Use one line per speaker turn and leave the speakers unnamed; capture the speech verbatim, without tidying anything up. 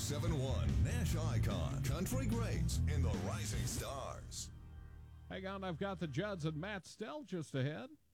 seven one, Nash Icon, Country Greats, and the Rising Stars.
Hang on, I've got the Judds and Matt Stell just ahead.